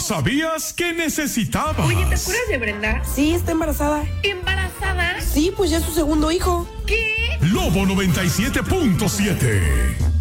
sabías que necesitabas. Oye, ¿te acuerdas de Brenda? Sí, está embarazada. ¿Embarazada? Sí, pues ya es su segundo hijo. ¿Qué? Lobo 97.7.